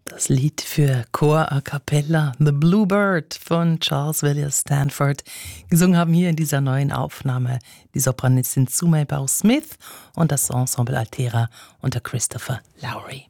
Das Lied für Chor a cappella, The Bluebird von Charles Villiers Stanford. Gesungen haben hier in dieser neuen Aufnahme die Sopranistin Sumay Bao-Smith und das Ensemble Altera unter Christopher Lowry.